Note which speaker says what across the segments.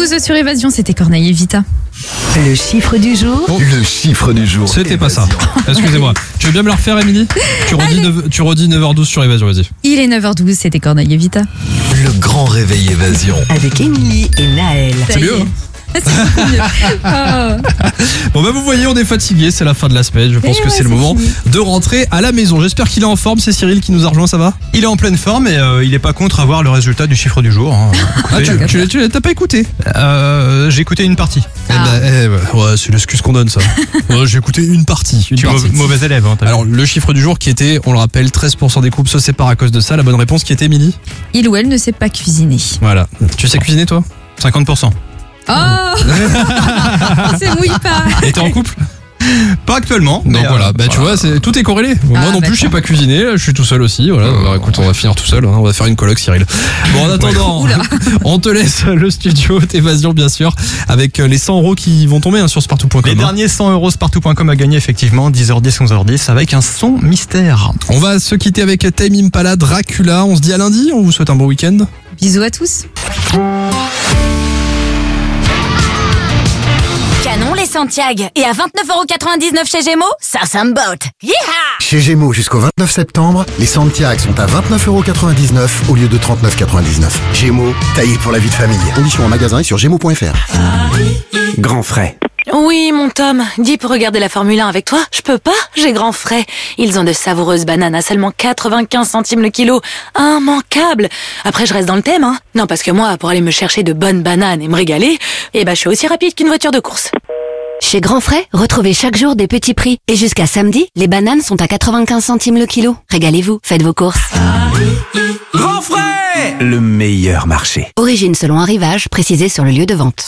Speaker 1: 9h12 sur Évasion, c'était Corneille et Vita.
Speaker 2: Le chiffre du jour.
Speaker 3: Le chiffre du jour.
Speaker 4: C'était pas ça. Excusez-moi. Tu veux bien me la refaire, Émilie? Tu redis 9h12 sur Évasion, vas-y.
Speaker 1: Il est 9h12, c'était Corneille et Vita.
Speaker 3: Le grand réveil Évasion.
Speaker 2: Avec Émilie et Naël.
Speaker 1: Ça
Speaker 4: C'est
Speaker 1: y
Speaker 4: mieux,
Speaker 1: est.
Speaker 4: hein?
Speaker 1: C'est mieux. Oh.
Speaker 4: Bon bah vous voyez, on est fatigué, c'est la fin de la semaine. Je pense que c'est le moment de rentrer à la maison. J'espère qu'il est en forme. C'est Cyril qui nous a rejoint, ça va?
Speaker 5: Il est en pleine forme et il est pas contre avoir le résultat du chiffre du jour. Hein. Écoutez,
Speaker 4: Tu t'as pas écouté?
Speaker 5: j'ai écouté une partie.
Speaker 4: Ouais, c'est l'excuse qu'on donne, ça. Ouais, j'ai écouté une partie.
Speaker 5: Tu es mauvais élève. Hein,
Speaker 4: Alors, le chiffre du jour qui était, on le rappelle, 13% des couples se séparent à cause de ça. La bonne réponse qui était, Émilie?
Speaker 1: Il ou elle ne sait pas cuisiner.
Speaker 4: Voilà. Tu sais cuisiner, toi?
Speaker 5: 50%.
Speaker 1: Oh. C'est mouille pas.
Speaker 4: Et t'es en couple?
Speaker 5: Pas actuellement.
Speaker 4: Donc voilà, tu vois, tout est corrélé. Moi non plus, je sais pas cuisiner, je suis tout seul aussi. Voilà. Alors, écoute, on va finir tout seul, hein. On va faire une coloc, Cyril. Bon, en attendant, on te laisse le studio d'Évasion, bien sûr, avec les 100 € qui vont tomber sur spartou.com.
Speaker 5: Les derniers 100 € spartou.com à gagner, effectivement, 10h10, 11h10, avec un son mystère.
Speaker 4: On va se quitter avec Tame Impala, Dracula. On se dit à lundi, on vous souhaite un bon week-end.
Speaker 1: Bisous à tous.
Speaker 6: Canon les Santiago. Et à 29,99 € chez Gémeaux, ça me botte. Yeeha!
Speaker 7: Chez Gémeaux jusqu'au 29 septembre, les Santiago sont à 29,99 € au lieu de 39,99 €. Gémeaux, taillé pour la vie de famille. Conditions en magasin et sur gémeaux.fr.
Speaker 8: Grand frais.
Speaker 6: Oui, mon Tom, dis pour regarder la Formule 1 avec toi. Je peux pas, j'ai grand frais. Ils ont de savoureuses bananes à seulement 95 centimes le kilo. Immanquable. Après, je reste dans le thème, hein. Non, parce que moi, pour aller me chercher de bonnes bananes et me régaler, je suis aussi rapide qu'une voiture de course.
Speaker 9: Chez Grand Frais, retrouvez chaque jour des petits prix. Et jusqu'à samedi, les bananes sont à 95 centimes le kilo. Régalez-vous, faites vos courses.
Speaker 8: Grand frais! Le meilleur marché.
Speaker 9: Origine selon arrivage, précisé sur le lieu de vente.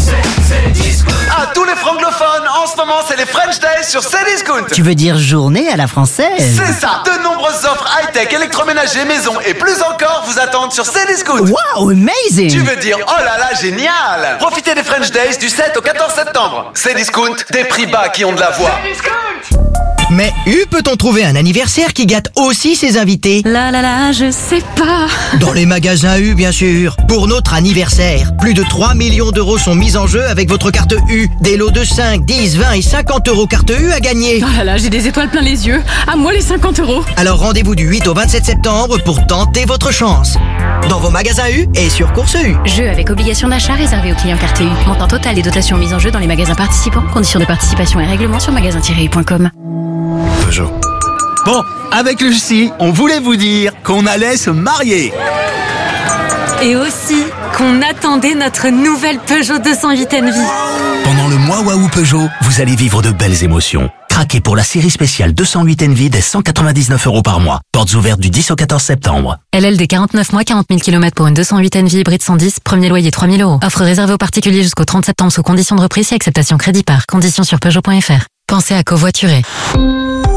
Speaker 10: À tous les francophones, en ce moment, c'est les French Days sur Cdiscount.
Speaker 2: Tu veux dire journée à la française?
Speaker 10: C'est ça. De nombreuses offres high-tech, électroménager, maison et plus encore vous attendent sur Cdiscount.
Speaker 2: Wow, amazing!
Speaker 10: Tu veux dire, oh là là, génial! Profitez des French Days du 7 au 14 septembre. Cdiscount, des prix bas qui ont de la voix.
Speaker 2: Mais peut-on trouver un anniversaire qui gâte aussi ses invités?
Speaker 6: Là, je sais pas.
Speaker 2: Dans les magasins U, bien sûr. Pour notre anniversaire, plus de 3 millions d'euros sont mis en jeu avec votre carte U. Des lots de 5, 10, 20 et 50 € carte U à gagner.
Speaker 6: Oh là là, j'ai des étoiles plein les yeux. À moi les 50 €.
Speaker 2: Alors rendez-vous du 8 au 27 septembre pour tenter votre chance. Dans vos magasins U et sur Course U.
Speaker 9: Jeu avec obligation d'achat réservé aux clients carte U. Montant total et dotation mise en jeu dans les magasins participants. Conditions de participation et règlements sur magasin-u.com.
Speaker 8: Peugeot. Bon, avec le Lucie, on voulait vous dire qu'on allait se marier.
Speaker 6: Et aussi qu'on attendait notre nouvelle Peugeot 208 Envy.
Speaker 8: Pendant le mois Waouh Peugeot, vous allez vivre de belles émotions. Craquez pour la série spéciale 208 Envy dès 199 € par mois. Portes ouvertes du 10 au 14 septembre.
Speaker 9: LLD 49 mois, 40 000 km pour une 208 Envy hybride 110, premier loyer 3 000 €. Offre réservée aux particuliers jusqu'au 30 septembre sous conditions de reprise et acceptation crédit par. Conditions sur Peugeot.fr. Pensez à covoiturer.